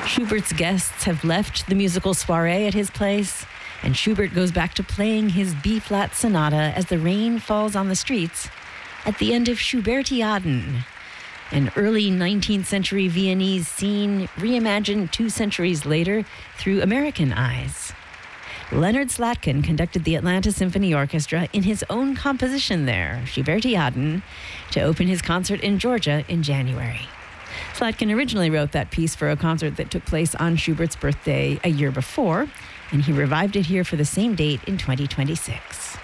Schubert's guests have left the musical soiree at his place, and Schubert goes back to playing his B-flat sonata as the rain falls on the streets at the end of Schubertiaden, an early 19th century Viennese scene reimagined 2 centuries later through American eyes. Leonard Slatkin conducted the Atlanta Symphony Orchestra in his own composition there, Schubertiaden, to open his concert in Georgia in January. Slatkin originally wrote that piece for a concert that took place on Schubert's birthday a year before, and he revived it here for the same date in 2026.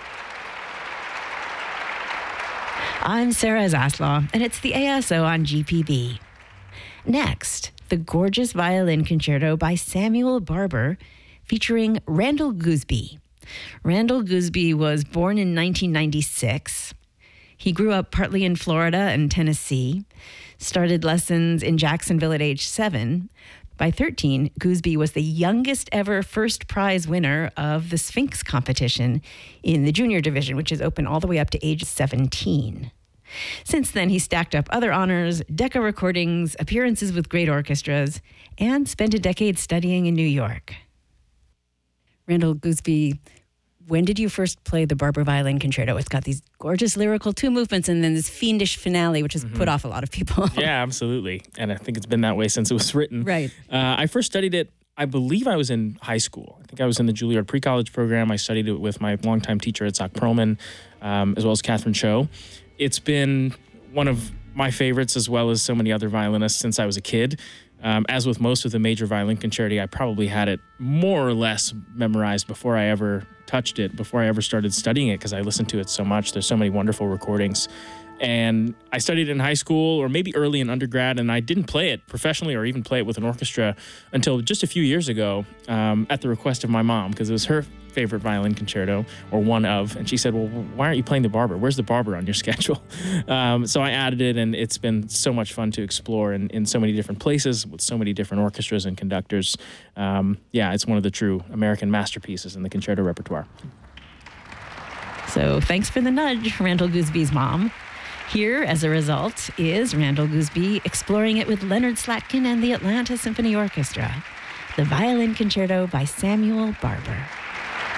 I'm Sarah Zaslaw, and it's the ASO on GPB. Next, the gorgeous violin concerto by Samuel Barber, featuring Randall Gooseby. Randall Gooseby was born in 1996. He grew up partly in Florida and Tennessee, started lessons in Jacksonville at age 7. By 13, Gooseby was the youngest ever first prize winner of the Sphinx competition in the junior division, which is open all the way up to age 17. Since then, he stacked up other honors, Decca recordings, appearances with great orchestras, and spent a decade studying in New York. Randall Gooseby, when did you first play the Barber Violin Concerto? It's got these gorgeous lyrical 2 movements and then this fiendish finale, which has put off a lot of people. Yeah, absolutely. And I think it's been that way since it was written. Right. I first studied it, I believe I was in high school. I think I was in the Juilliard pre-college program. I studied it with my longtime teacher at Zach Perlman, as well as Catherine Cho. It's been one of my favorites, as well as so many other violinists, since I was a kid. As with most of the major violin concerti, I probably had it more or less memorized before I ever touched it, before I ever started studying it, because I listened to it so much. There's so many wonderful recordings. And I studied it in high school, or maybe early in undergrad, and I didn't play it professionally or even play it with an orchestra until just a few years ago, at the request of my mom, because it was her favorite violin concerto, or one of, and she said, well, why aren't you playing the Barber? Where's the Barber on your schedule? So I added it, and it's been so much fun to explore in so many different places with so many different orchestras and conductors. It's one of the true American masterpieces in the concerto repertoire. So thanks for the nudge, Randall Gooseby's mom. Here, as a result, is Randall Gooseby exploring it with Leonard Slatkin and the Atlanta Symphony Orchestra, the Violin Concerto by Samuel Barber.